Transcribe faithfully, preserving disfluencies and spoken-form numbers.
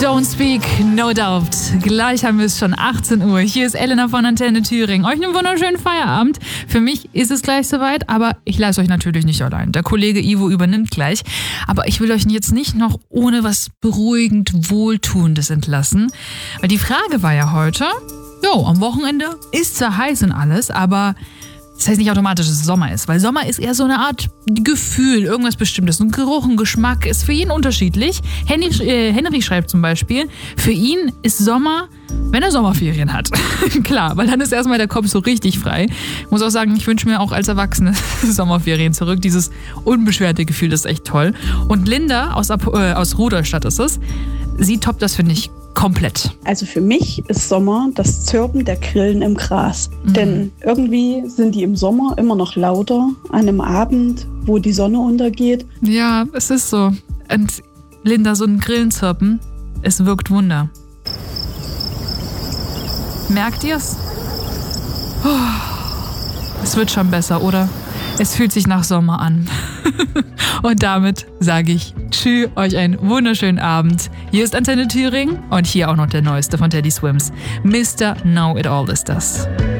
Don't Speak, No Doubt. Gleich haben wir es schon, achtzehn Uhr. Hier ist Elena von Antenne Thüringen. Euch einen wunderschönen Feierabend. Für mich ist es gleich soweit, aber ich lasse euch natürlich nicht allein. Der Kollege Ivo übernimmt gleich. Aber ich will euch jetzt nicht noch ohne was beruhigend Wohltuendes entlassen. Weil die Frage war ja heute, jo, am Wochenende ist zwar heiß und alles, aber das heißt nicht automatisch, dass es Sommer ist, weil Sommer ist eher so eine Art Gefühl, irgendwas Bestimmtes. Ein Geruch, ein Geschmack ist für jeden unterschiedlich. Henry, äh, Henry schreibt zum Beispiel, für ihn ist Sommer, wenn er Sommerferien hat. Klar, weil dann ist erstmal der Kopf so richtig frei. Ich muss auch sagen, ich wünsche mir auch als Erwachsene Sommerferien zurück. Dieses unbeschwerte Gefühl, das ist echt toll. Und Linda aus, äh, aus Rudolstadt ist es. Sie toppt das, finde ich, komplett. Also für mich ist Sommer das Zirpen der Grillen im Gras. Mhm. Denn irgendwie sind die im Sommer immer noch lauter an einem Abend, wo die Sonne untergeht. Ja, es ist so. Und Linda, so ein Grillenzirpen, es wirkt Wunder. Merkt ihr's? Oh, es wird schon besser, oder? Es fühlt sich nach Sommer an. Und damit sage ich tschüss, euch einen wunderschönen Abend. Hier ist Antenne Thüringen und hier auch noch der neueste von Teddy Swims. Mister Know It All ist das.